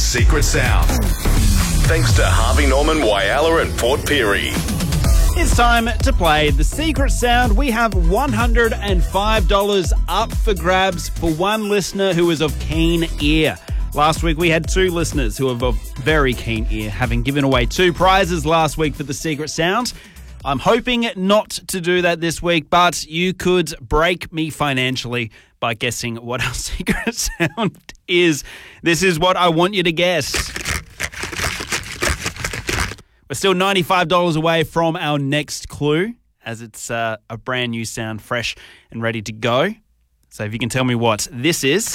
secret sound. Thanks to Harvey Norman, Whyalla and Port Pirie. It's time to play The Secret Sound. We have $105 up for grabs for one listener who is of keen ear. Last week we had two listeners who are of very keen ear, having given away two prizes last week for The Secret Sound. I'm hoping not to do that this week, but you could break me financially by guessing what our secret sound is. This is what I want you to guess. We're still $95 away from our next clue, as it's a brand new sound, fresh and ready to go. So if you can tell me what this is,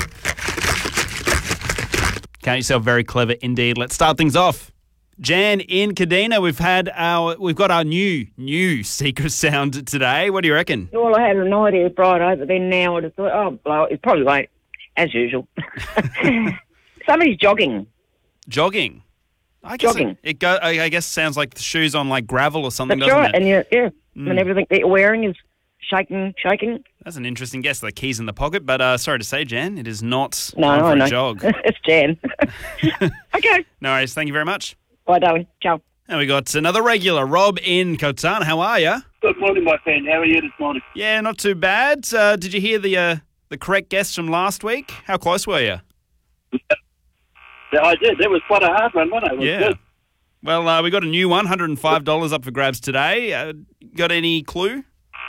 count yourself very clever indeed. Let's start things off. Jan in Kadina, we've got our new secret sound today. What do you reckon? Well, I had an idea Friday, but then now I just thought, oh, blow it. It probably won't, as usual. Somebody's jogging. Jogging? I guess sounds like the shoes on like gravel or something, That's doesn't right. it? And and everything that you're wearing is shaking. That's an interesting guess. The keys in the pocket, but sorry to say, Jan, it is not No, time for I know. a jog. It's Jan. Okay. No worries. Thank you very much. Bye, darling. Ciao. And we got another regular, Rob in Kotana. How are you? Good morning, my friend. How are you this morning? Yeah, not too bad. Did you hear the correct guess from last week? How close were you? Yeah, I did. That was quite a hard one, wasn't it? It was good. Well, we got a new one, $105 up for grabs today. Got any clue?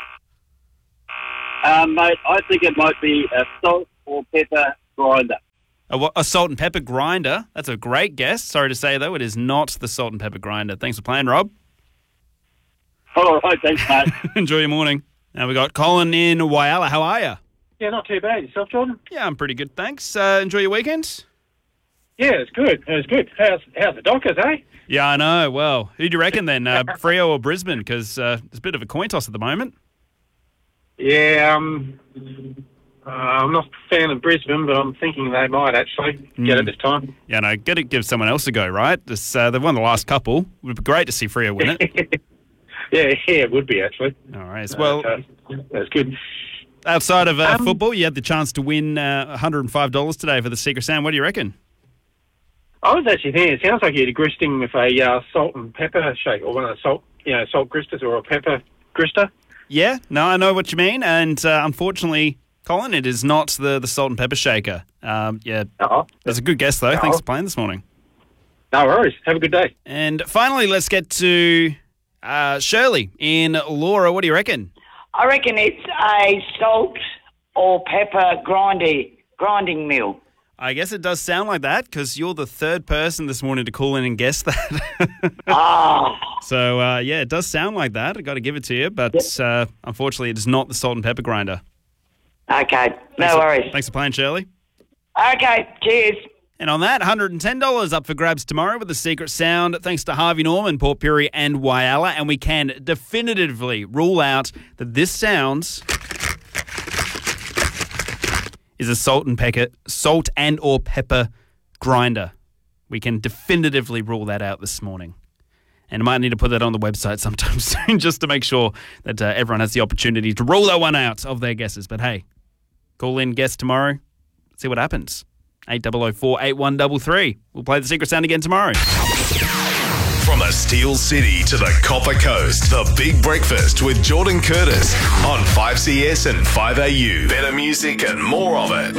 Mate, I think it might be a salt or pepper grinder. A salt and pepper grinder. That's a great guess. Sorry to say, though, it is not the salt and pepper grinder. Thanks for playing, Rob. All right, thanks, mate. Enjoy your morning. Now we got Colin in Whyalla. How are you? Yeah, not too bad. Yourself, Jordan? Yeah, I'm pretty good, thanks. Enjoy your weekend? Yeah, it's good. How's the Dockers, eh? Yeah, I know. Well, who do you reckon then? Freo or Brisbane? Because it's a bit of a coin toss at the moment. Yeah, I'm not a fan of Brisbane, but I'm thinking they might actually get it this time. Yeah, no, got to give someone else a go, right? They've won the last couple. It would be great to see Freo win it. yeah, it would be actually. All right. Well, that's good. Outside of football, you had the chance to win $105 today for the Secret Sound. What do you reckon? I was actually thinking, it sounds like you had a gristing with a salt and pepper shake, or one of the salt gristers, or a pepper grister. Yeah, no, I know what you mean, and unfortunately, Colin, it is not the salt and pepper shaker. That's a good guess, though. Thanks for playing this morning. No worries. Have a good day. And finally, let's get to Shirley in Laura. What do you reckon? I reckon it's a salt or pepper grinding mill. I guess it does sound like that because you're the third person this morning to call in and guess that. So, it does sound like that. I got to give it to you, but unfortunately, it is not the salt and pepper grinder. Okay, no worries. Thanks for playing, Shirley. Okay, cheers. And on that, $110 up for grabs tomorrow with the Secret Sound, thanks to Harvey Norman, Port Pirie and Whyalla, and we can definitively rule out that this sounds is a salt and or pepper grinder. We can definitively rule that out this morning. And I might need to put that on the website sometime soon just to make sure that everyone has the opportunity to rule that one out of their guesses. But hey, call in, guess tomorrow, see what happens. 8004 8133. We'll play the Secret Sound again tomorrow. From the Steel City to the Copper Coast, the Big Breakfast with Jordan Curtis on 5CS and 5AU. Better music and more of it.